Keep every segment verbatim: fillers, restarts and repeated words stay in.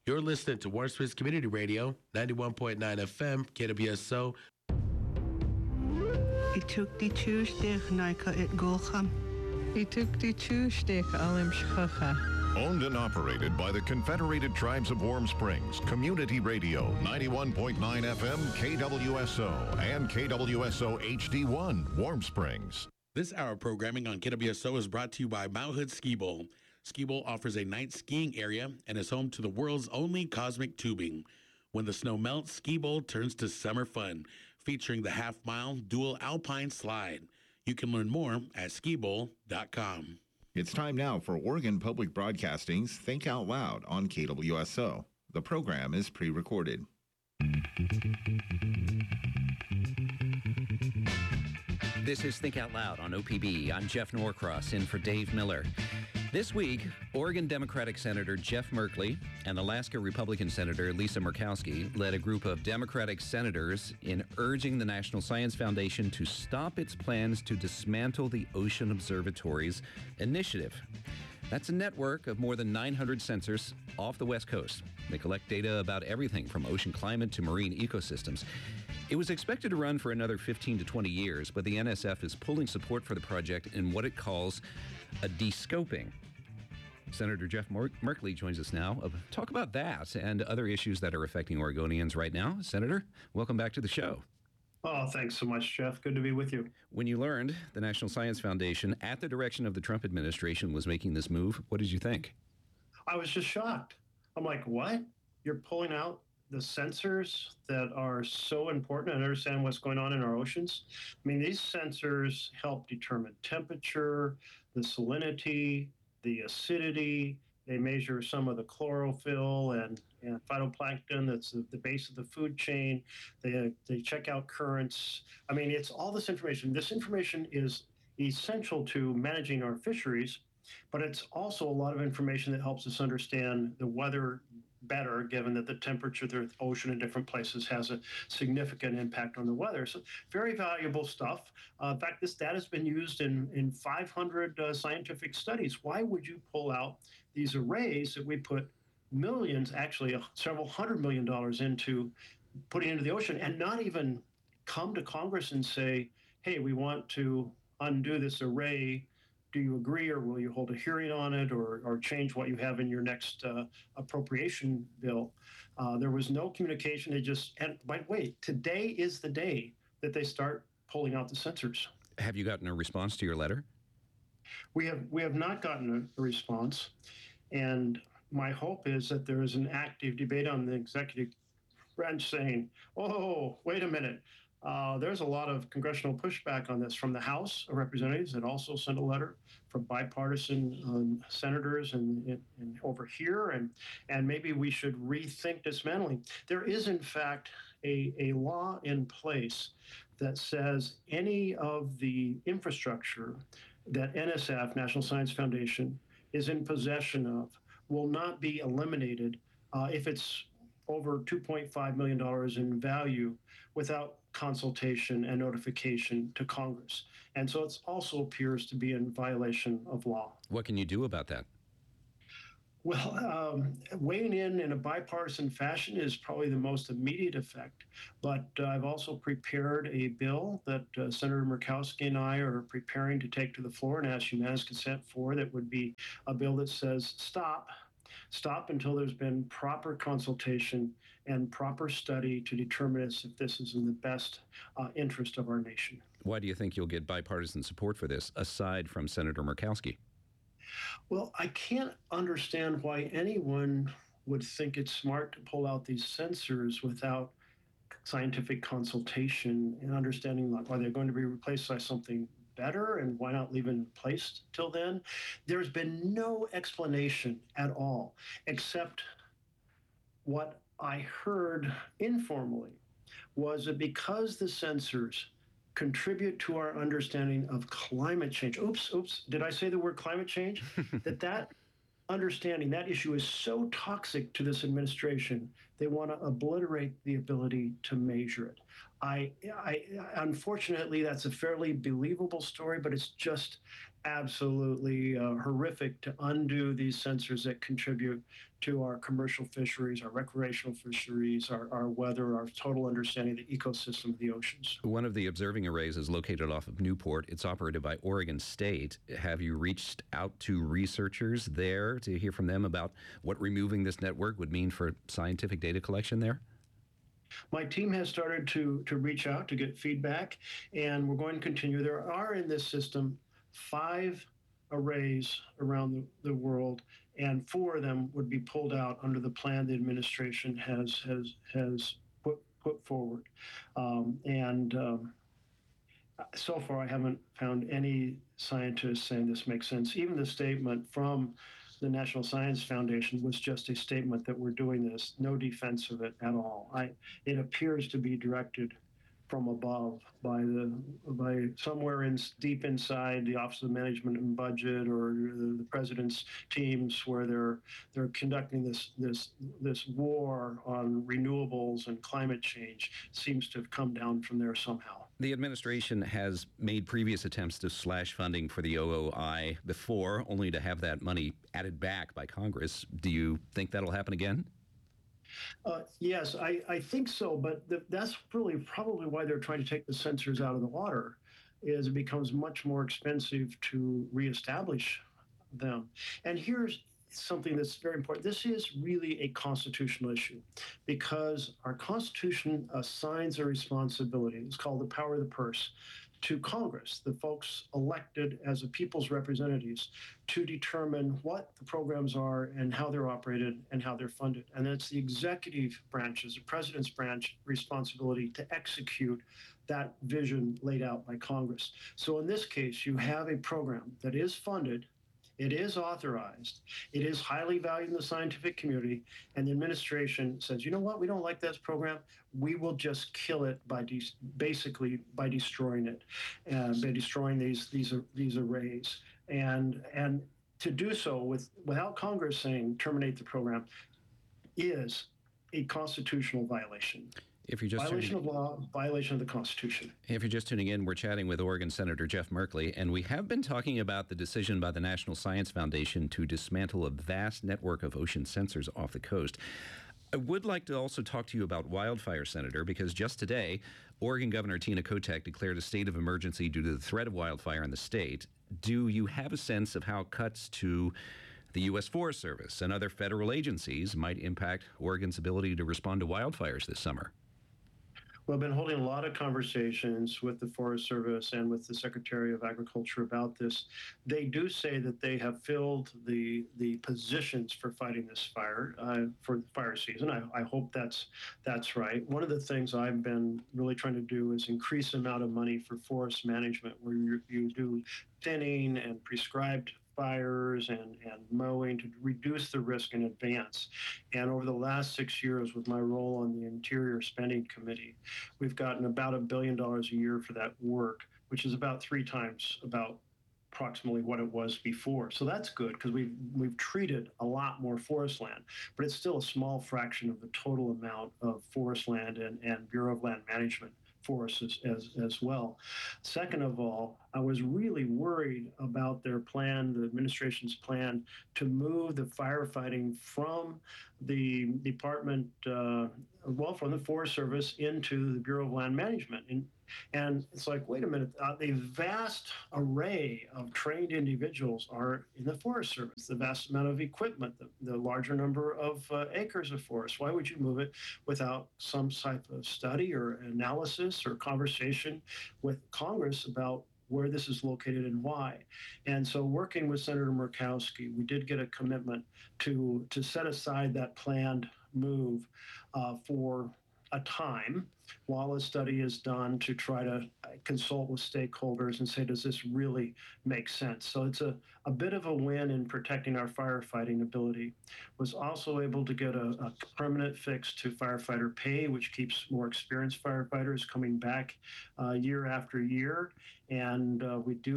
You're listening to Warm Springs Community Radio, ninety-one point nine F M, K W S O. I took the Tuesday naika at Golham. I took the Tuesday alim shchacha. Owned and operated by the Confederated Tribes of Warm Springs, Community Radio, ninety-one point nine F M, K W S O, and K W S O H D one, Warm Springs. This hour of programming on K W S O is brought to you by Mount Hood Ski Bowl. Ski Bowl offers a night skiing area and is home to the world's only cosmic tubing. When the snow melts, Ski Bowl turns to summer fun, featuring the half-mile dual alpine slide. You can learn more at ski bowl dot com. It's time now for Oregon Public Broadcasting's Think Out Loud on K W S O. The program is pre-recorded. This is Think Out Loud on O P B. I'm Jeff Norcross, in for Dave Miller. This week, Oregon Democratic Senator Jeff Merkley and Alaska Republican Senator Lisa Murkowski led a group of Democratic senators in urging the National Science Foundation to stop its plans to dismantle the Ocean Observatory's initiative. That's a network of more than nine hundred sensors off the West Coast. They collect data about everything from ocean climate to marine ecosystems. It was expected to run for another fifteen to twenty years, but the N S F is pulling support for the project in what it calls a de-scoping. Senator Jeff Mer- Merkley joins us now to talk about that and other issues that are affecting Oregonians right now. Senator, welcome back to the show. Oh, thanks so much, Jeff. Good to be with you. When you learned the National Science Foundation, at the direction of the Trump administration, was making this move, what did you think? I was just shocked. I'm like, what? You're pulling out the sensors that are so important and understand what's going on in our oceans? I mean, these sensors help determine temperature, the salinity, the acidity. They measure some of the chlorophyll and, and phytoplankton that's the, the base of the food chain. They, they check out currents. I mean, it's all this information. This information is essential to managing our fisheries, but it's also a lot of information that helps us understand the weather better, given that the temperature of the ocean in different places has a significant impact on the weather. So very valuable stuff. Uh, in fact, this data has been used in, in five hundred uh, scientific studies. Why would you pull out these arrays that we put millions, actually uh, several hundred million dollars into putting into the ocean, and not even come to Congress and say, hey, we want to undo this array? Do you agree, or will you hold a hearing on it, or, or change what you have in your next uh, appropriation bill? Uh, there was no communication. They just, and by the way, today is the day that they start pulling out the sensors. Have you gotten a response to your letter? We have we have not gotten a, a response, and my hope is that there is an active debate on the executive branch saying, "Oh, wait a minute." Uh, there's a lot of congressional pushback on this from the House of Representatives that also sent a letter from bipartisan um, senators and, and, and over here, and and maybe we should rethink dismantling. There is, in fact, a, a law in place that says any of the infrastructure that N S F, National Science Foundation, is in possession of will not be eliminated uh, if it's over two point five million dollars in value without consultation and notification to Congress. And so it also appears to be in violation of law. What can you do about that? Well, um, weighing in in a bipartisan fashion is probably the most immediate effect. But uh, I've also prepared a bill that uh, Senator Murkowski and I are preparing to take to the floor and ask unanimous consent for. That would be a bill that says stop. Stop until there's been proper consultation and proper study to determine if this is in the best uh, interest of our nation. Why do you think you'll get bipartisan support for this, aside from Senator Murkowski? Well, I can't understand why anyone would think it's smart to pull out these sensors without scientific consultation and understanding, like, are they going to be replaced by something better, and why not leave it in place till then? There's been no explanation at all, except what I heard informally was that because the sensors contribute to our understanding of climate change. Oops, oops, did I say the word climate change? that that understanding, that issue is so toxic to this administration, they want to obliterate the ability to measure it. I, I, unfortunately, that's a fairly believable story, but it's just absolutely uh, horrific to undo these sensors that contribute to our commercial fisheries, our recreational fisheries, our, our weather, our total understanding of the ecosystem of the oceans. One of the observing arrays is located off of Newport. It's operated by Oregon State. Have you reached out to researchers there to hear from them about what removing this network would mean for scientific data collection there? My team has started to, to reach out to get feedback, and we're going to continue. There are in this system five arrays around the, the world, and four of them would be pulled out under the plan the administration has has has put put forward. Um, and um, so far, I haven't found any scientists saying this makes sense. Even the statement from the National Science Foundation was just a statement that we're doing this, no defense of it at all. I, it appears to be directed from above by the by somewhere in deep inside the Office of Management and Budget or the, the president's teams, where they're they're conducting this this this war on renewables and climate change. Seems to have come down from there somehow. The administration has made previous attempts to slash funding for the O O I before, only to have that money added back by Congress. Do you think that'll happen again? Uh, yes, I, I think so, but th- that's really probably why they're trying to take the sensors out of the water, is it becomes much more expensive to reestablish them. And here's something that's very important. This is really a constitutional issue because our Constitution assigns a responsibility. It's called the power of the purse to Congress, the folks elected as the people's representatives, to determine what the programs are and how they're operated and how they're funded. And it's the executive branch's, the president's branch, responsibility to execute that vision laid out by Congress. So in this case, you have a program that is funded, it is authorized, it is highly valued in the scientific community, and the administration says, you know what, we don't like this program, we will just kill it by de- basically by destroying it, uh, by destroying these these these arrays, and and to do so with without Congress saying terminate the program is a constitutional violation. If you're just violation tuning, of law, violation of the Constitution. if you're just tuning in, we're chatting with Oregon Senator Jeff Merkley, and we have been talking about the decision by the National Science Foundation to dismantle a vast network of ocean sensors off the coast. I would like to also talk to you about wildfire, Senator, because just today, Oregon Governor Tina Kotek declared a state of emergency due to the threat of wildfire in the state. Do you have a sense of how cuts to the U S Forest Service and other federal agencies might impact Oregon's ability to respond to wildfires this summer? Well, I've been holding a lot of conversations with the Forest Service and with the Secretary of Agriculture about this. They do say that they have filled the the positions for fighting this fire uh, for the fire season. I, I hope that's that's right. One of the things I've been really trying to do is increase the amount of money for forest management, where you, you do thinning and prescribed fires and, and mowing to reduce the risk in advance. And over the last six years with my role on the Interior Spending Committee, we've gotten about a billion dollars a year for that work, which is about three times about approximately what it was before. So that's good because we've, we've treated a lot more forest land, but it's still a small fraction of the total amount of forest land and, and Bureau of Land Management forests as, as, as well. Second of all, I was really worried about their plan, the administration's plan, to move the firefighting from the department, uh, well, from the Forest Service into the Bureau of Land Management. And, and it's like, wait a minute, uh, the vast array of trained individuals are in the Forest Service, the vast amount of equipment, the, the larger number of uh, acres of forest. Why would you move it without some type of study or analysis or conversation with Congress about where this is located and why? And so working with Senator Murkowski, we did get a commitment to, to set aside that planned move uh, for a time while a study is done to try to consult with stakeholders and say, does this really make sense? So it's a, a bit of a win in protecting our firefighting ability. Was also able to get a, a permanent fix to firefighter pay, which keeps more experienced firefighters coming back uh, year after year. And uh, we do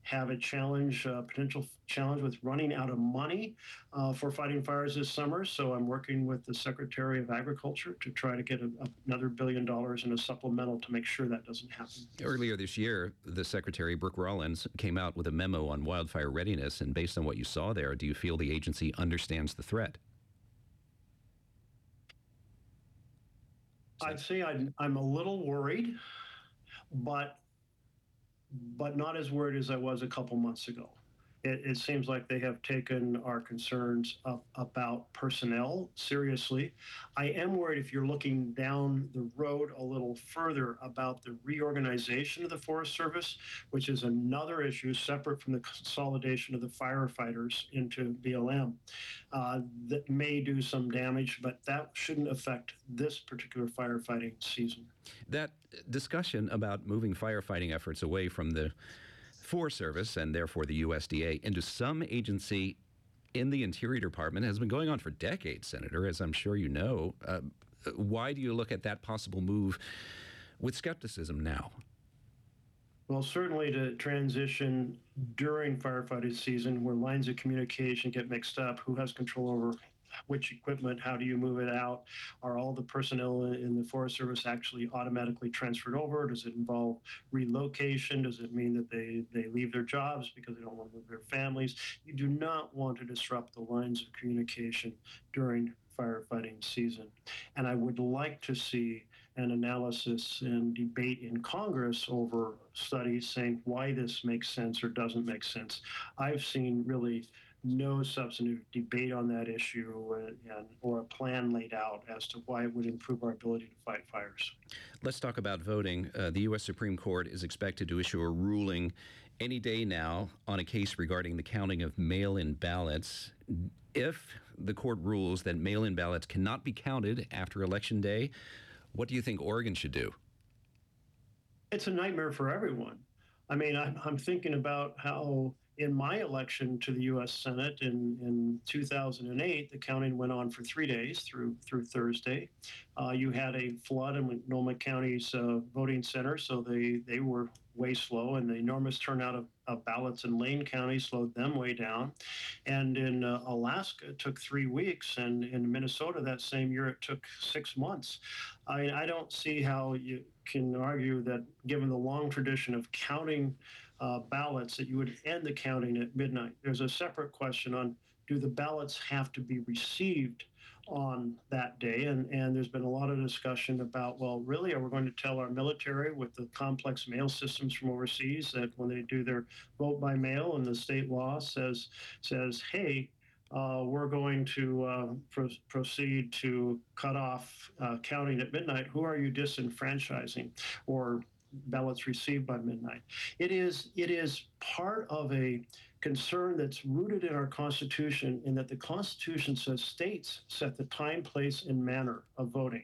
have a challenge, a potential challenge with running out of money uh, for fighting fires this summer. So I'm working with the Secretary of Agriculture to try to get a, a, another billion dollars in a supplemental to make sure that doesn't happen. Earlier this year, the Secretary, Brooke Rollins, came out with a memo on wildfire readiness. And based on what you saw there, do you feel the agency understands the threat? I'd say I'm, I'm a little worried, but but not as worried as I was a couple months ago. It, it seems like they have taken our concerns up, about personnel seriously. I am worried if you're looking down the road a little further about the reorganization of the Forest Service, which is another issue separate from the consolidation of the firefighters into B L M. Uh, that may do some damage, but that shouldn't affect this particular firefighting season. That discussion about moving firefighting efforts away from the Forest Service and therefore the U S D A into some agency in the Interior Department has been going on for decades, Senator, as I'm sure you know. Uh, why do you look at that possible move with skepticism now? Well, certainly to transition during firefighting season where lines of communication get mixed up, who has control over which equipment, how do you move it out? Are all the personnel in the Forest Service actually automatically transferred over? Does it involve relocation? Does it mean that they, they leave their jobs because they don't want to move their families? You do not want to disrupt the lines of communication during firefighting season. And I would like to see an analysis and debate in Congress over studies saying why this makes sense or doesn't make sense. I've seen really no substantive debate on that issue and, and, or a plan laid out as to why it would improve our ability to fight fires. Let's talk about voting. Uh, the U S Supreme Court is expected to issue a ruling any day now on a case regarding the counting of mail-in ballots. If the court rules that mail-in ballots cannot be counted after Election Day, what do you think Oregon should do? It's a nightmare for everyone. I mean, I'm, I'm thinking about how in my election to the U S Senate in, in two thousand eight, the counting went on for three days through through Thursday. Uh, you had a flood in Multnomah County's uh, voting center, so they, they were way slow, and the enormous turnout of, of ballots in Lane County slowed them way down. And in uh, Alaska, it took three weeks, and in Minnesota that same year, it took six months. I, I don't see how you can argue that, given the long tradition of counting Uh, ballots, that you would end the counting at midnight. There's a separate question on, do the ballots have to be received on that day? And, and there's been a lot of discussion about, well, really, are we going to tell our military with the complex mail systems from overseas that when they do their vote by mail and the state law says, says hey, uh, we're going to uh, pro- proceed to cut off uh, counting at midnight, who are you disenfranchising? Or ballots received by midnight. It is it is part of a concern that's rooted in our Constitution, in that the Constitution says states set the time, place, and manner of voting.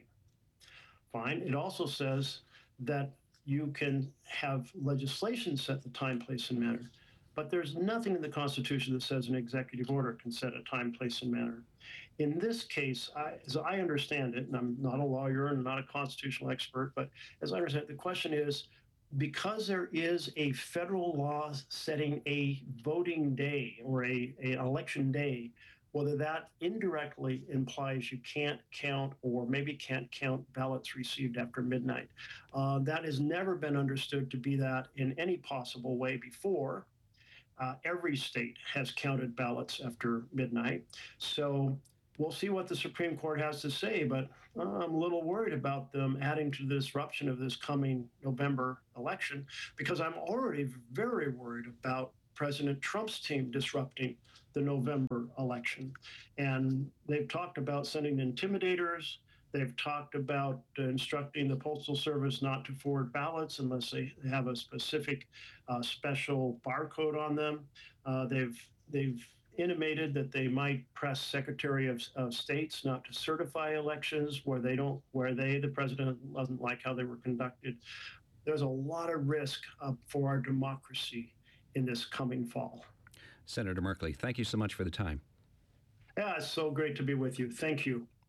Fine. It also says that you can have legislation set the time, place, and manner. But there's nothing in the Constitution that says an executive order can set a time, place, and manner. In this case, I, as I understand it, and I'm not a lawyer and not a constitutional expert, but as I understand it, the question is, because there is a federal law setting a voting day or a, a election day, whether that indirectly implies you can't count or maybe can't count ballots received after midnight. Uh, that has never been understood to be that in any possible way before. Uh, every state has counted ballots after midnight. So we'll see what the Supreme Court has to say, but uh, I'm a little worried about them adding to the disruption of this coming November election, because I'm already very worried about President Trump's team disrupting the November election. And they've talked about sending intimidators. They've talked about uh, instructing the Postal Service not to forward ballots unless they have a specific uh, special barcode on them. Uh, they've they've intimated that they might press Secretary of, of States not to certify elections where they don't, where they, the president, doesn't like how they were conducted. There's a lot of risk uh, for our democracy in this coming fall. Senator Merkley, thank you so much for the time. Yeah, it's so great to be with you. Thank you.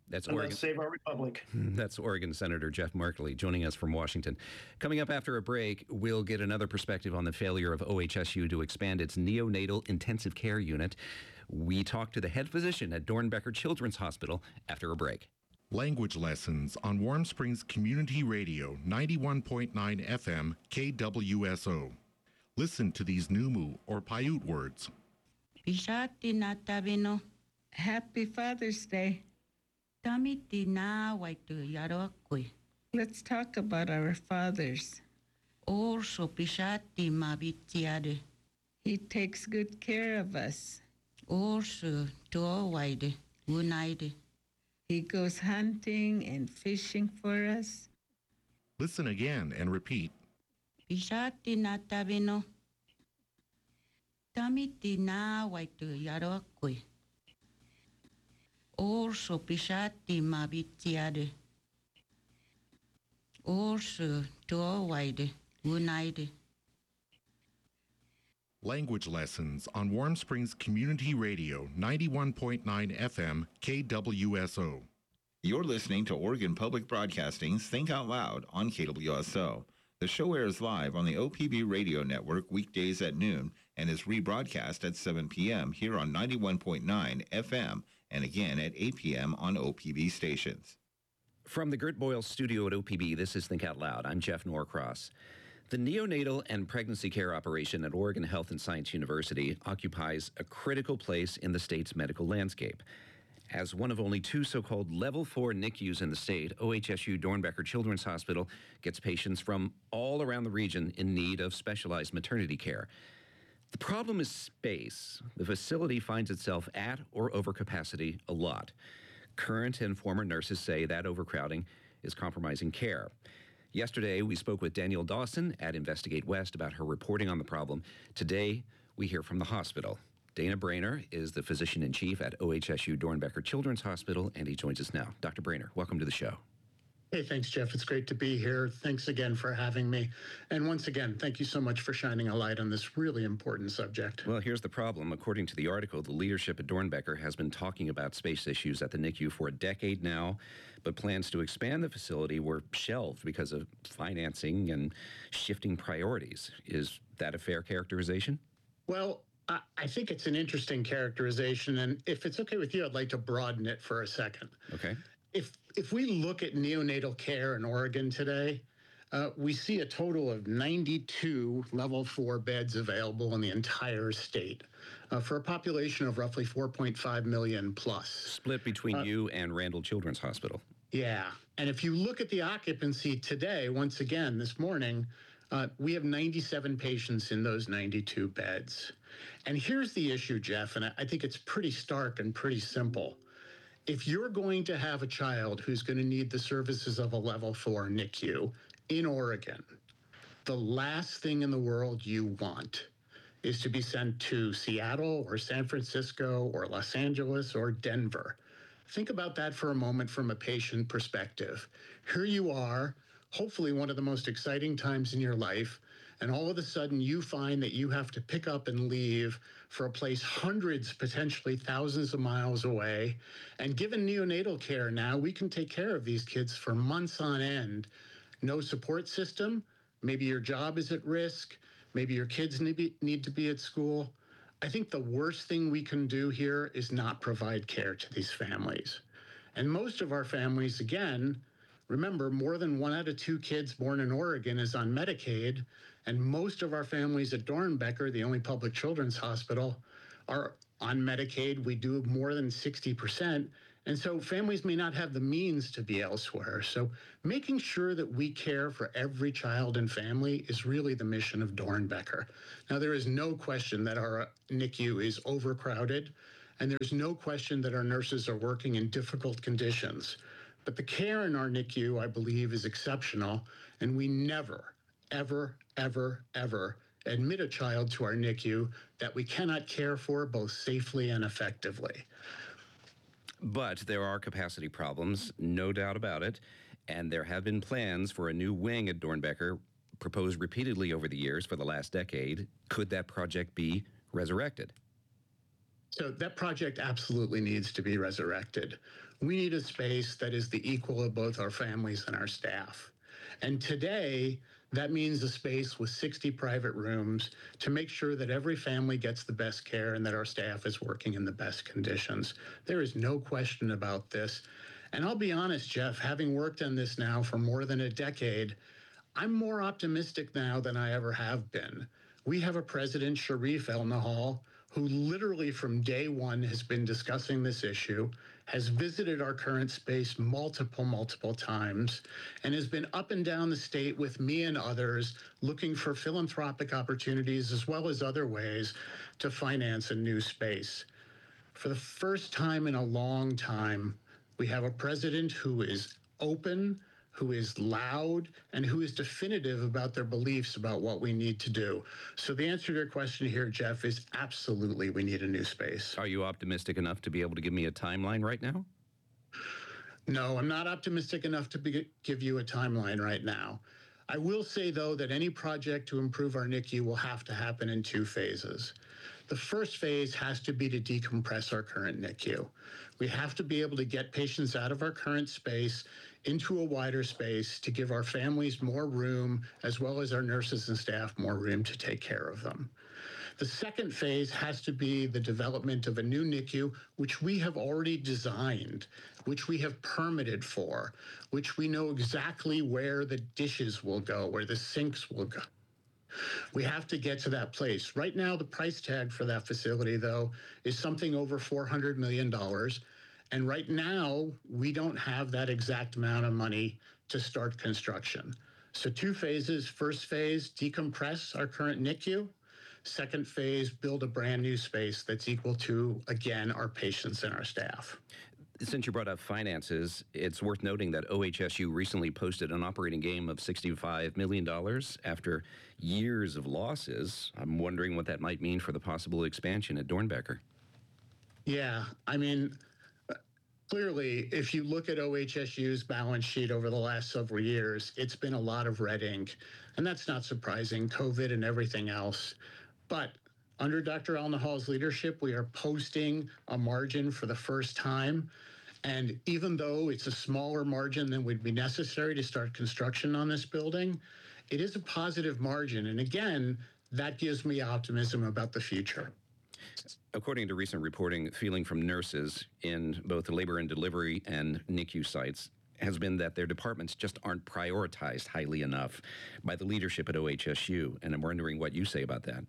That's And Oregon. let's save our republic. That's Oregon Senator Jeff Merkley joining us from Washington. Coming up after a break, we'll get another perspective on the failure of O H S U to expand its neonatal intensive care unit. We talk to the head physician at Dornbecker Children's Hospital after a break. Language lessons on Warm Springs Community Radio, ninety-one point nine F M, K W S O. Listen to these Numu or Paiute words. Pishati na tabino. Happy Father's Day. Tamiti na waitu yarokui. Let's talk about our fathers. Orso pishati mabitiade. He takes good care of us. Orso towaide unaide. He goes hunting and fishing for us. Listen again and repeat. Pishati na tabino. Tamiti na waitu yarokui. Orso pishati mabitiade. Orso towaide unaide. Language lessons on Warm Springs Community Radio, ninety-one point nine F M, K W S O. You're listening to Oregon Public Broadcasting's Think Out Loud on K W S O. The show airs live on the O P B radio network weekdays at noon and is rebroadcast at seven p.m. here on ninety-one point nine F M and again at eight p.m. on O P B stations. From the Gert Boyle studio at O P B, this is Think Out Loud. I'm Jeff Norcross. The neonatal and pregnancy care operation at Oregon Health and Science University occupies a critical place in the state's medical landscape. As one of only two so-called level four N I C Us in the state, O H S U Dornbecker Children's Hospital gets patients from all around the region in need of specialized maternity care. The problem is space. The facility finds itself at or over capacity a lot. Current and former nurses say that overcrowding is compromising care. Yesterday, we spoke with Danielle Dawson at Investigate West about her reporting on the problem. Today, we hear from the hospital. Dana Brainer is the physician-in-chief at O H S U Dornbecker Children's Hospital, and he joins us now. Doctor Brainer, welcome to the show. Hey, thanks, Jeff. It's great to be here. Thanks again for having me. And once again, thank you so much for shining a light on this really important subject. Well, here's the problem. According to the article, the leadership at Dornbecker has been talking about space issues at the N I C U for a decade now, but plans to expand the facility were shelved because of financing and shifting priorities. Is that a fair characterization? Well, I, I think it's an interesting characterization. And if it's okay with you, I'd like to broaden it for a second. Okay. If if we look at neonatal care in Oregon today, uh, we see a total of ninety-two level four beds available in the entire state uh, for a population of roughly four point five million plus. Split between Uh, you and Randall Children's Hospital. Yeah. And if you look at the occupancy today, once again, this morning, uh, we have ninety-seven patients in those ninety-two beds. And here's the issue, Jeff, and I I think it's pretty stark and pretty simple. If you're going to have a child who's going to need the services of a level four N I C U in Oregon, the last thing in the world you want is to be sent to Seattle or San Francisco or Los Angeles or Denver. Think about that for a moment from a patient perspective. Here you are, hopefully one of the most exciting times in your life, and all of a sudden you find that you have to pick up and leave for a place hundreds, potentially thousands of miles away. And given neonatal care now, we can take care of these kids for months on end. No support system, maybe your job is at risk, maybe your kids need, be, need to be at school. I think the worst thing we can do here is not provide care to these families. And most of our families, again, remember, more than one out of two kids born in Oregon is on Medicaid, and most of our families at Dornbecker, the only public children's hospital, are on Medicaid. We do more than sixty percent, and so families may not have the means to be elsewhere. So making sure that we care for every child and family is really the mission of Dornbecker. Now, there is no question that our N I C U is overcrowded, and there's no question that our nurses are working in difficult conditions. But the care in our N I C U, I believe, is exceptional, and we never, ever, ever, ever admit a child to our N I C U that we cannot care for both safely and effectively. But there are capacity problems, no doubt about it, and there have been plans for a new wing at Dornbecker proposed repeatedly over the years for the last decade. Could that project be resurrected? So that project absolutely needs to be resurrected. We need a space that is the equal of both our families and our staff. And today, that means a space with sixty private rooms to make sure that every family gets the best care and that our staff is working in the best conditions. There is no question about this. And I'll be honest, Jeff, having worked on this now for more than a decade, I'm more optimistic now than I ever have been. We have a president, Sharif El-Nahal, who literally from day one has been discussing this issue, has visited our current space multiple, multiple times, and has been up and down the state with me and others looking for philanthropic opportunities as well as other ways to finance a new space. For the first time in a long time, we have a president who is open, who is loud, and who is definitive about their beliefs about what we need to do. So the answer to your question here, Jeff, is absolutely we need a new space. Are you optimistic enough to be able to give me a timeline right now? No, I'm not optimistic enough to be, give you a timeline right now. I will say, though, that any project to improve our N I C U will have to happen in two phases. The first phase has to be to decompress our current N I C U. We have to be able to get patients out of our current space into a wider space to give our families more room, as well as our nurses and staff more room to take care of them. The second phase has to be the development of a new N I C U, which we have already designed, which we have permitted for, which we know exactly where the dishes will go, where the sinks will go. We have to get to that place. Right now, the price tag for that facility, though, is something over four hundred million dollars. And right now, we don't have that exact amount of money to start construction. So two phases. First phase, decompress our current N I C U. Second phase, build a brand new space that's equal to, again, our patients and our staff. Since you brought up finances, it's worth noting that O H S U recently posted an operating gain of sixty-five million dollars after years of losses. I'm wondering what that might mean for the possible expansion at Dornbecker. Yeah, I mean, clearly, if you look at O H S U's balance sheet over the last several years, it's been a lot of red ink. And that's not surprising, COVID and everything else. But under Doctor El-Nahal's leadership, we are posting a margin for the first time. And even though it's a smaller margin than would be necessary to start construction on this building, it is a positive margin. And again, that gives me optimism about the future. According to recent reporting, feeling from nurses in both the labor and delivery and N I C U sites has been that their departments just aren't prioritized highly enough by the leadership at O H S U. And I'm wondering what you say about that.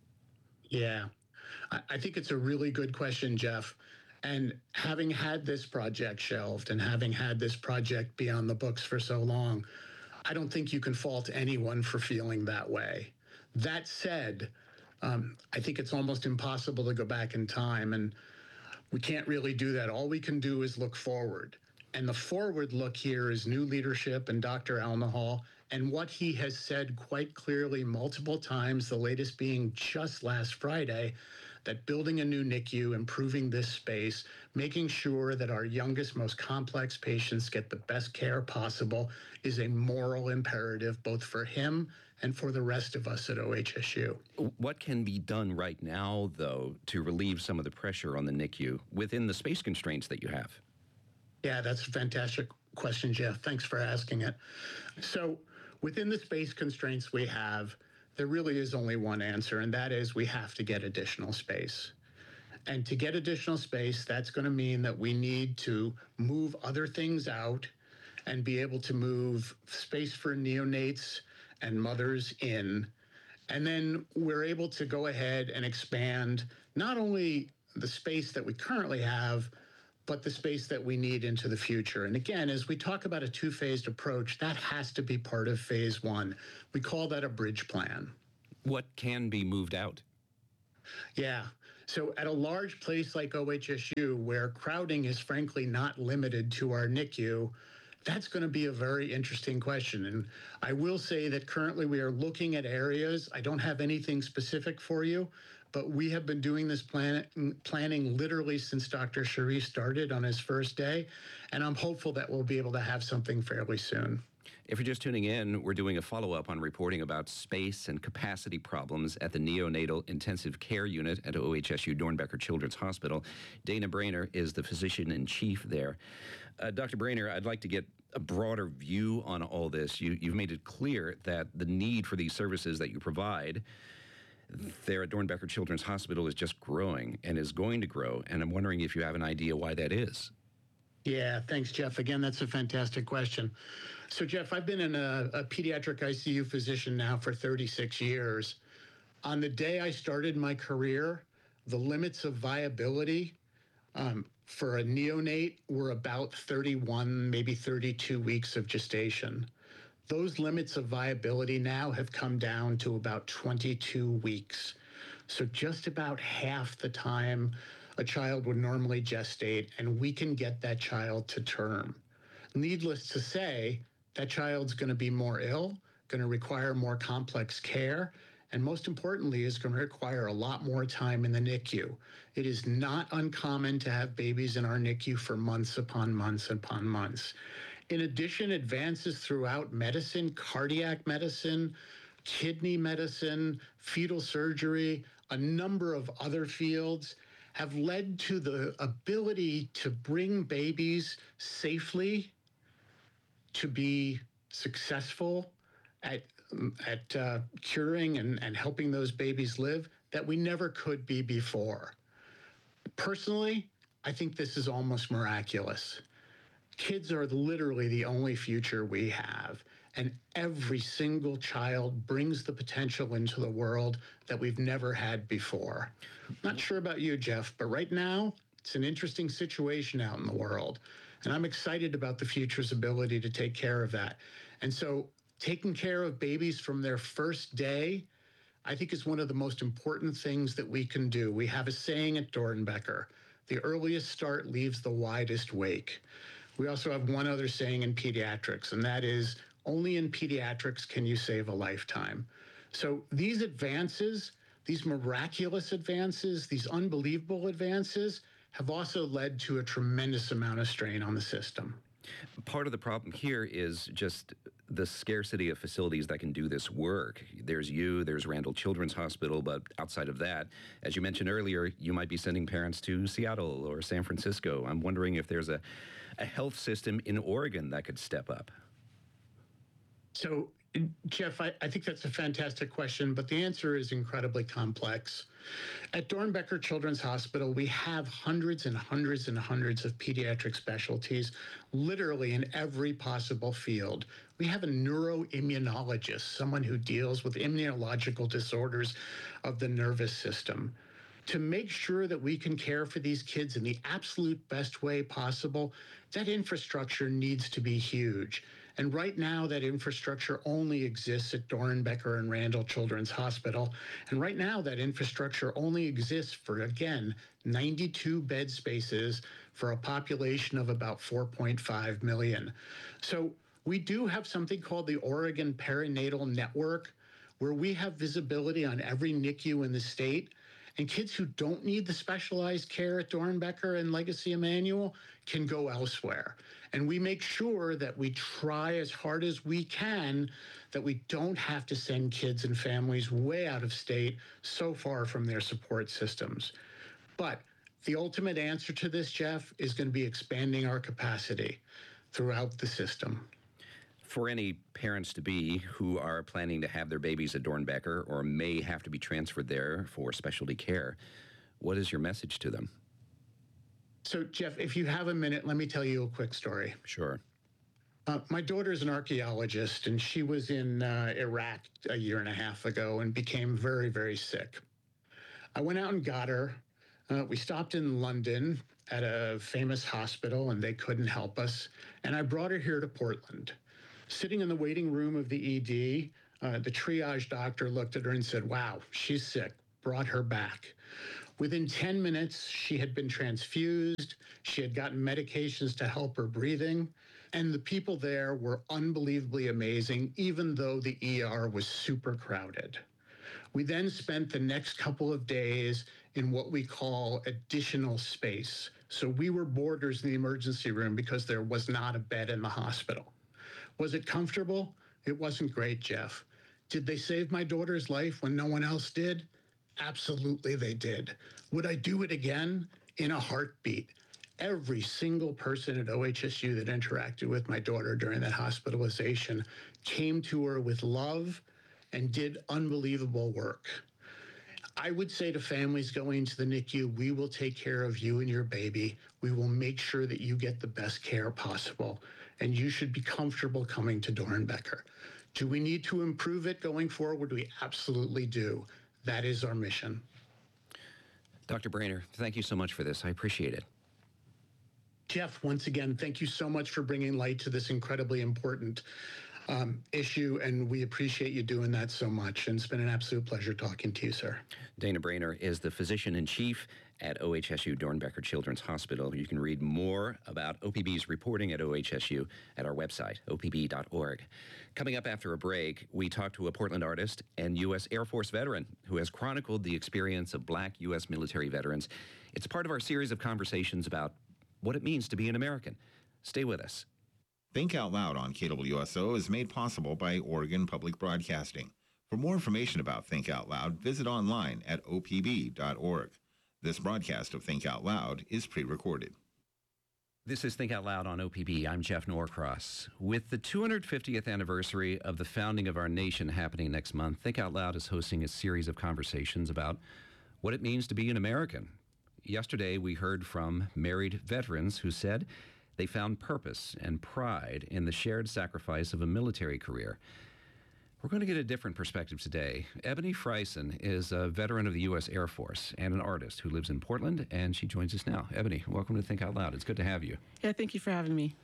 Yeah, I, I think it's a really good question, Jeff. And having had this project shelved and having had this project be on the books for so long, I don't think you can fault anyone for feeling that way. That said, um, I think it's almost impossible to go back in time, and we can't really do that. All we can do is look forward. And the forward look here is new leadership and Doctor El-Nahal and what he has said quite clearly multiple times, the latest being just last Friday, that building a new N I C U, improving this space, making sure that our youngest, most complex patients get the best care possible is a moral imperative, both for him and for the rest of us at O H S U. What can be done right now, though, to relieve some of the pressure on the N I C U within the space constraints that you have? Yeah, that's a fantastic question, Jeff. Thanks for asking it. So within the space constraints we have, there really is only one answer, and that is we have to get additional space. And to get additional space, that's going to mean that we need to move other things out and be able to move space for neonates and mothers in. And then we're able to go ahead and expand not only the space that we currently have, but the space that we need into the future. And again, as we talk about a two-phased approach, that has to be part of phase one. We call that a bridge plan. What can be moved out? Yeah. So at a large place like O H S U, where crowding is frankly not limited to our N I C U, that's going to be a very interesting question. And I will say that currently we are looking at areas. I don't have anything specific for you, but we have been doing this plan, planning literally since Doctor Sharif started on his first day, and I'm hopeful that we'll be able to have something fairly soon. If you're just tuning in, we're doing a follow-up on reporting about space and capacity problems at the Neonatal Intensive Care Unit at O H S U Dornbecker Children's Hospital. Dana Brainer is the physician-in-chief there. Uh, Doctor Brainer, I'd like to get a broader view on all this. You, you've made it clear that the need for these services that you provide there at Dornbecker Children's Hospital is just growing and is going to grow, and I'm wondering if you have an idea why that is. Yeah, thanks, Jeff. Again, that's a fantastic question. So, Jeff, I've been in a, a pediatric I C U physician now for thirty-six years. On the day I started my career, the limits of viability um, for a neonate were about thirty-one, maybe thirty-two weeks of gestation. Those limits of viability now have come down to about twenty-two weeks. So just about half the time a child would normally gestate, and we can get that child to term. Needless to say, that child's going to be more ill, going to require more complex care, and most importantly, is going to require a lot more time in the N I C U. It is not uncommon to have babies in our N I C U for months upon months upon months. In addition, advances throughout medicine, cardiac medicine, kidney medicine, fetal surgery, a number of other fields have led to the ability to bring babies safely, to be successful at, at uh, curing and, and helping those babies live that we never could be before. Personally, I think this is almost miraculous. Kids are literally the only future we have, and every single child brings the potential into the world that we've never had before. Not sure about you, Jeff, but right now, it's an interesting situation out in the world, and I'm excited about the future's ability to take care of that. And so taking care of babies from their first day, I think, is one of the most important things that we can do. We have a saying at Dornbecker, the earliest start leaves the widest wake. We also have one other saying in pediatrics, and that is, only in pediatrics can you save a lifetime. So these advances, these miraculous advances, these unbelievable advances have also led to a tremendous amount of strain on the system. Part of the problem here is just the scarcity of facilities that can do this work. There's you, there's Randall Children's Hospital, but outside of that, as you mentioned earlier, you might be sending parents to Seattle or San Francisco. I'm wondering if there's a, a health system in Oregon that could step up. So, Jeff, I, I think that's a fantastic question, but the answer is incredibly complex. At Dornbecker Children's Hospital, we have hundreds and hundreds and hundreds of pediatric specialties, literally in every possible field. We have a neuroimmunologist, someone who deals with immunological disorders of the nervous system. To make sure that we can care for these kids in the absolute best way possible, that infrastructure needs to be huge. And right now, that infrastructure only exists at Dornbecker and Randall Children's Hospital. And right now, that infrastructure only exists for, again, ninety-two bed spaces for a population of about four point five million. So we do have something called the Oregon Perinatal Network, where we have visibility on every N I C U in the state. And kids who don't need the specialized care at Dornbecker and Legacy Emmanuel can go elsewhere. And we make sure that we try as hard as we can that we don't have to send kids and families way out of state so far from their support systems. But the ultimate answer to this, Jeff, is going to be expanding our capacity throughout the system. For any parents-to-be who are planning to have their babies at Dornbecker or may have to be transferred there for specialty care, what is your message to them? So, Jeff, if you have a minute, let me tell you a quick story. Sure. Uh, my daughter is an archaeologist, and she was in uh, Iraq a year and a half ago and became very, very sick. I went out and got her. Uh, we stopped in London at a famous hospital, and they couldn't help us. And I brought her here to Portland. Sitting in the waiting room of the E D, uh, the triage doctor looked at her and said, wow, she's sick, brought her back. Within ten minutes, she had been transfused. She had gotten medications to help her breathing. And the people there were unbelievably amazing, even though the E R was super crowded. We then spent the next couple of days in what we call additional space. So we were boarders in the emergency room because there was not a bed in the hospital. Was it comfortable? It wasn't great, Jeff. Did they save my daughter's life when no one else did? Absolutely they did. Would I do it again? In a heartbeat. Every single person at O H S U that interacted with my daughter during that hospitalization came to her with love and did unbelievable work. I would say to families going to the N I C U, we will take care of you and your baby. We will make sure that you get the best care possible. And you should be comfortable coming to Dornbecker. Do we need to improve it going forward? We absolutely do. That is our mission. Doctor Brainer, thank you so much for this. I appreciate it. Jeff, once again, thank you so much for bringing light to this incredibly important um, issue, and we appreciate you doing that so much. And it's been an absolute pleasure talking to you, sir. Dana Brainer is the physician-in-chief at O H S U Dornbecker Children's Hospital. You can read more about O P B's reporting at O H S U at our website, O P B dot org. Coming up after a break, we talk to a Portland artist and U S Air Force veteran who has chronicled the experience of black U S military veterans. It's part of our series of conversations about what it means to be an American. Stay with us. Think Out Loud on K W S O is made possible by Oregon Public Broadcasting. For more information about Think Out Loud, visit online at O P B dot org. This broadcast of Think Out Loud is pre-recorded. This is Think Out Loud on O P B. I'm Jeff Norcross. With the two hundred fiftieth anniversary of the founding of our nation happening next month, Think Out Loud is hosting a series of conversations about what it means to be an American. Yesterday, we heard from married veterans who said they found purpose and pride in the shared sacrifice of a military career. We're going to get a different perspective today. Ebony Frison is a veteran of the U S Air Force and an artist who lives in Portland, and she joins us now. Ebony, welcome to Think Out Loud. It's good to have you. Yeah, thank you for having me.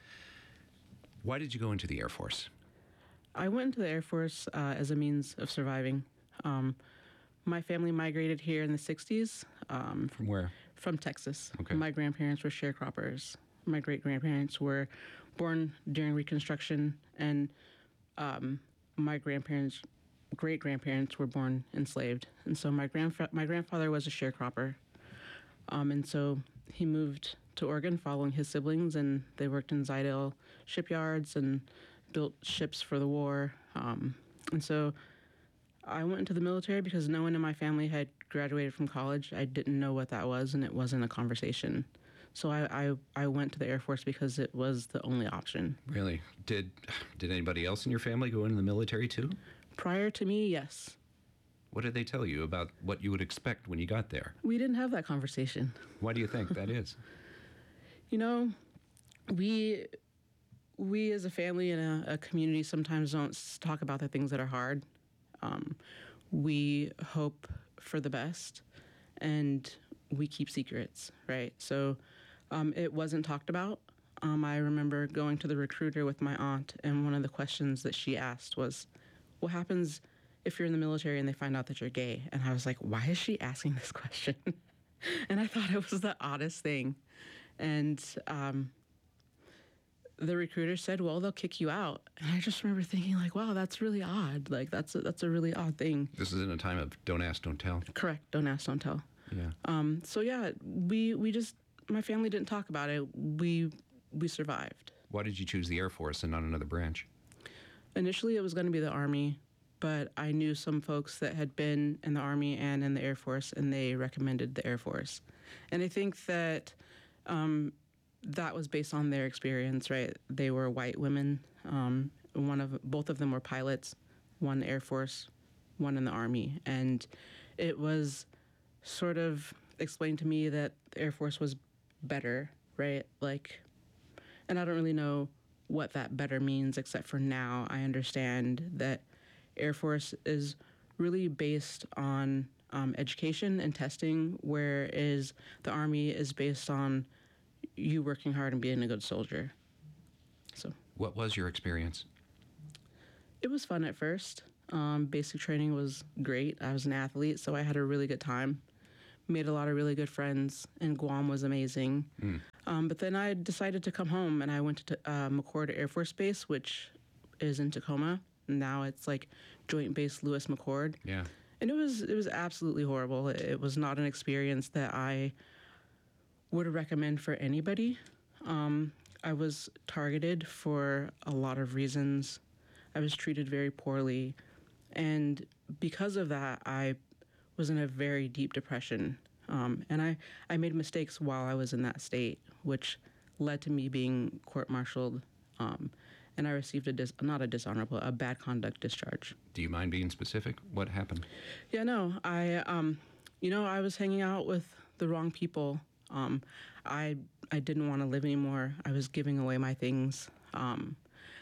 Why did you go into the Air Force? I went into the Air Force uh, as a means of surviving. Um, my family migrated here in the sixties. Um, From where? From Texas. Okay. My grandparents were sharecroppers. My great-grandparents were born during Reconstruction, and um, my grandparents, great-grandparents were born enslaved. And so my grandfa- my grandfather was a sharecropper. Um, and so he moved to Oregon following his siblings, and they worked in Zidell shipyards and built ships for the war. Um, and so I went into the military because no one in my family had graduated from college. I didn't know what that was, and it wasn't a conversation. So I, I, I went to the Air Force because it was the only option. Really? Did did anybody else in your family go into the military too? Prior to me, yes. What did they tell you about what you would expect when you got there? We didn't have that conversation. Why do you think that is? You know, we we as a family and a, a community sometimes don't talk about the things that are hard. Um, we hope for the best, and we keep secrets, right? So um, it wasn't talked about. Um, I remember going to the recruiter with my aunt, and one of the questions that she asked was, what happens if you're in the military and they find out that you're gay? And I was like, why is she asking this question? And I thought it was the oddest thing. And um, the recruiter said, well, they'll kick you out. And I just remember thinking, like, wow, that's really odd. Like, that's a, that's a really odd thing. This is in a time of don't ask, don't tell. Correct. Don't ask, don't tell. Yeah. Um, so, yeah, we, we just, my family didn't talk about it. We we survived. Why did you choose the Air Force and not another branch? Initially, it was going to be the Army, but I knew some folks that had been in the Army and in the Air Force, and they recommended the Air Force. And I think that um, that was based on their experience, right? They were white women. Um, one of both of them were pilots, one in the Air Force, one in the Army. And it was sort of explained to me that the Air Force was better, right? Like, and I don't really know what that better means, except for now I understand that Air Force is really based on um, education and testing, whereas the Army is based on you working hard and being a good soldier. So, what was your experience? It was fun at first. Um, basic training was great. I was an athlete, so I had a really good time. Made a lot of really good friends, and Guam was amazing. Mm. Um, but then I decided to come home, and I went to uh, McChord Air Force Base, which is in Tacoma. Now it's like Joint Base Lewis McChord. Yeah. And it was it was absolutely horrible. It, it was not an experience that I would recommend for anybody. Um, I was targeted for a lot of reasons. I was treated very poorly. And because of that, I was in a very deep depression. Um, and I, I made mistakes while I was in that state, which led to me being court-martialed. Um, and I received a, dis- not a dishonorable, a bad conduct discharge. Do you mind being specific? What happened? Yeah, no, I, um, you know, I was hanging out with the wrong people. Um, I, I didn't want to live anymore. I was giving away my things. Um,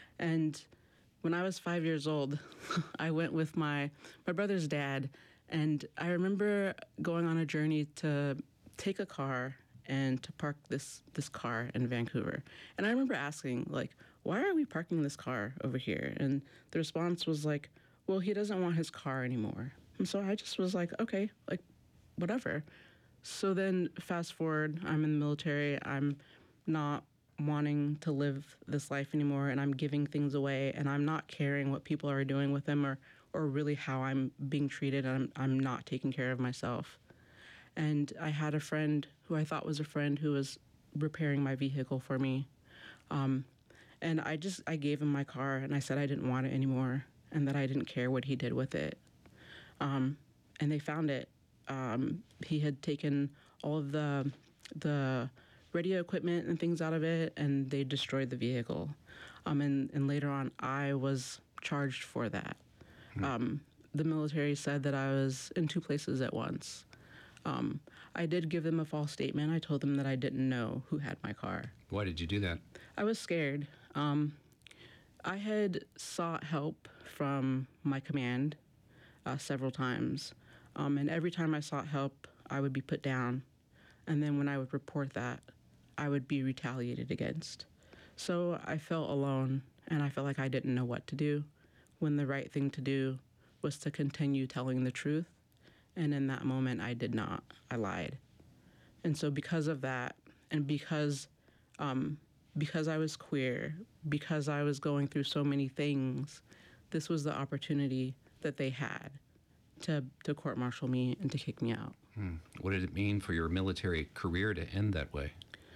and when I was five years old, I went with my, my brother's dad, and I remember going on a journey to take a car and to park this, this car in Vancouver. And I remember asking, like, why are we parking this car over here? And the response was like, well, he doesn't want his car anymore. And so I just was like, okay, like, whatever. So then fast forward, I'm in the military. I'm not wanting to live this life anymore, and I'm giving things away, and I'm not caring what people are doing with them or, or really how I'm being treated. I'm, I'm not taking care of myself. And I had a friend who I thought was a friend who was repairing my vehicle for me. Um, and I just, I gave him my car, and I said I didn't want it anymore and that I didn't care what he did with it. Um, and they found it. Um, he had taken all of the, the radio equipment and things out of it, and they destroyed the vehicle. Um, and, and later on, I was charged for that. Hmm. Um, the military said that I was in two places at once. Um, I did give them a false statement. I told them that I didn't know who had my car. Why did you do that? I was scared. Um, I had sought help from my command uh, several times. Um, and every time I sought help, I would be put down. And then when I would report that, I would be retaliated against. So I felt alone, and I felt like I didn't know what to do, when the right thing to do was to continue telling the truth. And in that moment, I did not. I lied. And so because of that, and because um, because I was queer, because I was going through so many things, this was the opportunity that they had to, to court-martial me and to kick me out. Hmm. What did it mean for your military career to end that way?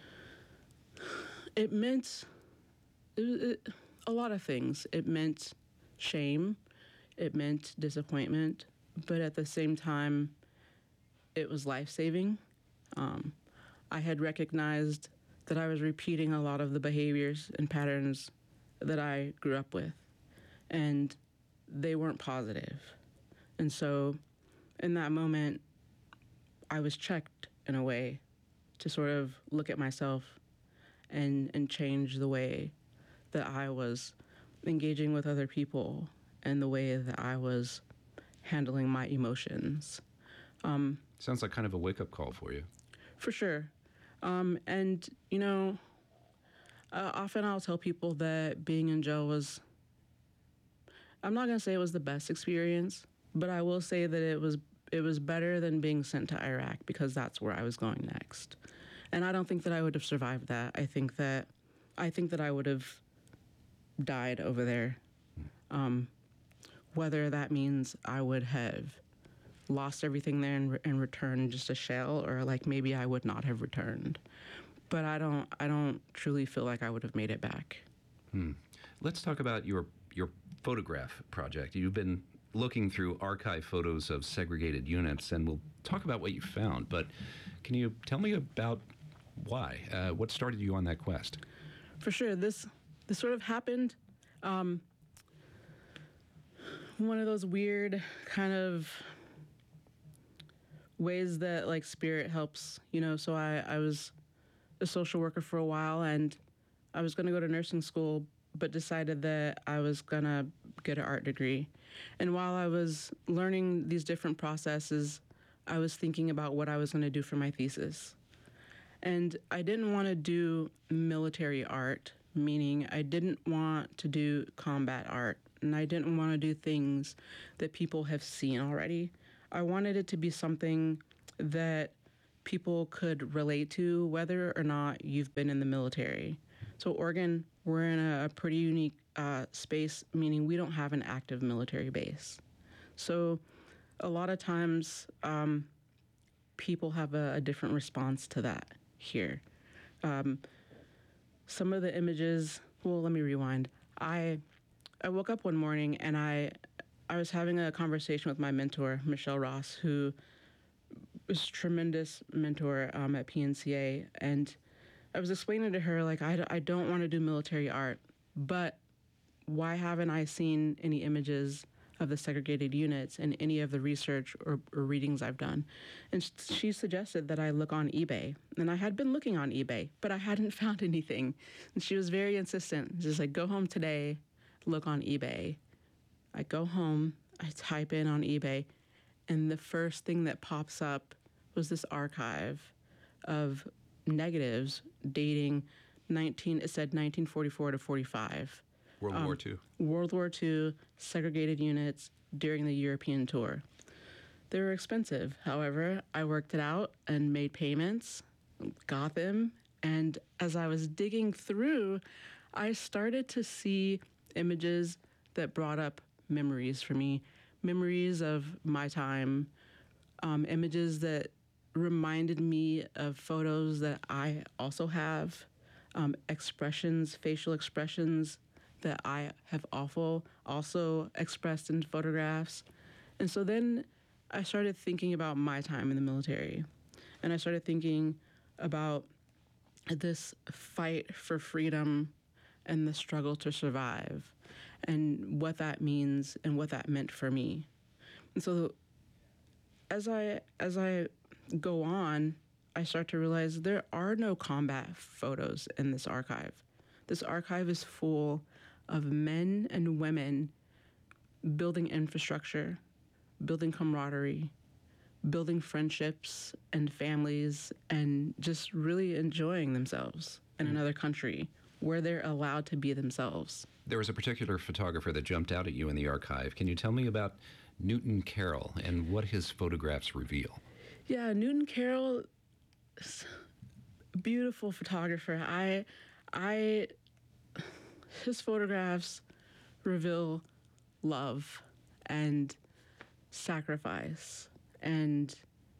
It meant it, it, a lot of things. It meant shame. It meant disappointment. But at the same time, it was life-saving. Um, I had recognized that I was repeating a lot of the behaviors and patterns that I grew up with, and they weren't positive. And so in that moment, I was checked in a way to sort of look at myself and, and change the way that I was engaging with other people and the way that I was handling my emotions. Um, Sounds like kind of a wake-up call for you. For sure. Um, and, you know, uh, often I'll tell people that being in jail was, I'm not going to say it was the best experience, but I will say that it was it was better than being sent to Iraq, because that's where I was going next. And I don't think that I would have survived that. I think that I think that I would have died over there. Um, whether that means I would have lost everything there and, re- and returned just a shell, or like maybe I would not have returned. But I don't I don't truly feel like I would have made it back. Hmm. Let's talk about your your photograph project. You've been looking through archive photos of segregated units, and we'll talk about what you found. But can you tell me about why? Uh, what started you on that quest? For sure. This this sort of happened. Um, one of those weird kind of ways that like spirit helps, you know. So I, I was a social worker for a while, and I was going to go to nursing school, but decided that I was going to get an art degree. And while I was learning these different processes, I was thinking about what I was going to do for my thesis. And I didn't want to do military art, meaning I didn't want to do combat art, and I didn't want to do things that people have seen already. I wanted it to be something that people could relate to, whether or not you've been in the military. So Oregon, we're in a, a pretty unique uh, space, meaning we don't have an active military base. So a lot of times um, people have a, a different response to that here. Um, some of the images, well, let me rewind. I I woke up one morning and I I was having a conversation with my mentor, Michelle Ross, who was a tremendous mentor um, at P N C A. And I was explaining to her, like, I, I don't want to do military art, but why haven't I seen any images of the segregated units in any of the research or, or readings I've done? And sh- she suggested that I look on eBay. And I had been looking on eBay, but I hadn't found anything. And she was very insistent. She's like, go home today, look on eBay. I go home, I type in on eBay, and the first thing that pops up was this archive of negatives dating nineteen, it said nineteen forty-four to forty-five. World Um, War Two. World War Two, segregated units during the European tour. They were expensive. However, I worked it out and made payments, got them, and as I was digging through, I started to see images that brought up memories for me, memories of my time, um, images that reminded me of photos that I also have, um, expressions, facial expressions that I have awful also expressed in photographs. And so then I started thinking about my time in the military. And I started thinking about this fight for freedom and the struggle to survive and what that means and what that meant for me. And so as I as I go on, I start to realize there are no combat photos in this archive. This archive is full of men and women building infrastructure, building camaraderie, building friendships and families, and just really enjoying themselves in another country where they're allowed to be themselves. There was a particular photographer that jumped out at you in the archive. Can you tell me about Newton Carroll and what his photographs reveal? Yeah, Newton Carroll, beautiful photographer. I, I, his photographs reveal love and sacrifice. And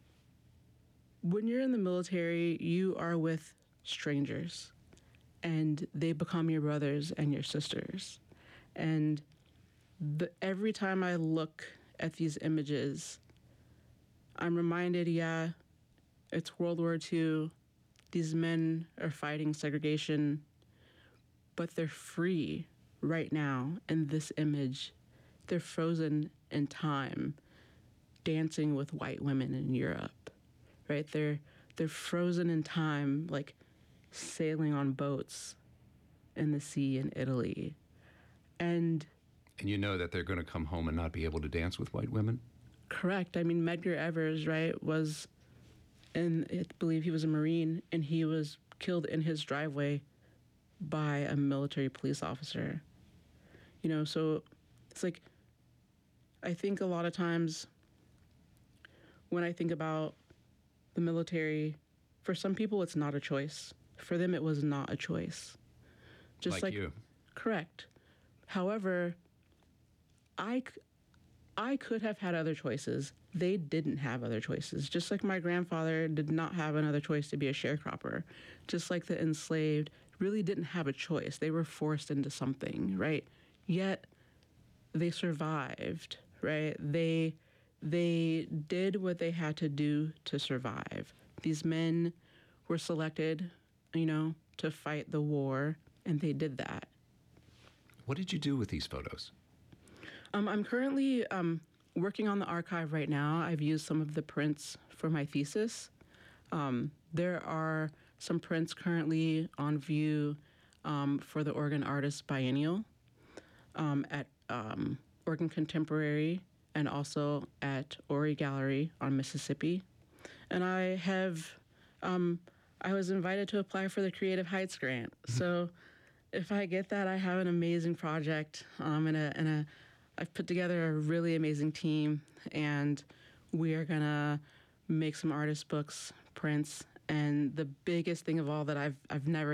when you're in the military, you are with strangers, and they become your brothers and your sisters. And the, every time I look at these images, I'm reminded, yeah, it's World War Two. These men are fighting segregation, but they're free right now in this image. They're frozen in time, dancing with white women in Europe, right? They're they're frozen in time, like sailing on boats in the sea in Italy. And And you know that they're going to come home and not be able to dance with white women? correct. I mean, Medgar Evers, right, was, and I believe he was a Marine, and he was killed in his driveway by a military police officer. You know, so it's like, I think a lot of times when I think about the military, for some people it's not a choice. For them, it was not a choice. Just Like like, you. Correct. However, I, c- I could have had other choices. They didn't have other choices. Just like my grandfather did not have another choice to be a sharecropper. Just like the enslaved really didn't have a choice. They were forced into something, right? Yet they survived, right? They they did what they had to do to survive. These men were selected, you know, to fight the war, and they did that. What did you do with these photos? Um, I'm currently um, working on the archive right now. I've used some of the prints for my thesis. Um, there are some prints currently on view um, for the Oregon Artists Biennial um, at um, Oregon Contemporary and also at Ori Gallery on Mississippi. And I have, um, I was invited to apply for the Creative Heights grant. So if I get that, I have an amazing project um, and a, and a I've put together a really amazing team, and we are gonna make some artist books, prints, and the biggest thing of all that I've I've never